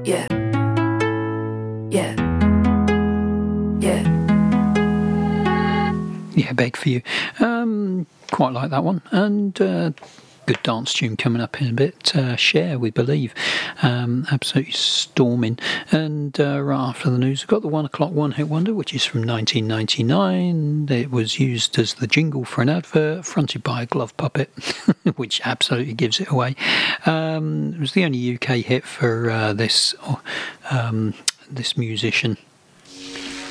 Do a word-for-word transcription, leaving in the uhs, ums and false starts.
Yeah. Yeah. Yeah. Yeah, Beg for You. Um, quite like that one. And uh, good dance tune coming up in a bit. Uh, Cher, we believe. Um, absolutely storming. And uh, right after the news, we've got the one o'clock one hit wonder, which is from nineteen ninety-nine. It was used as the jingle for an advert fronted by a glove puppet, which absolutely gives it away. Um, it was the only U K hit for uh, this um, this musician.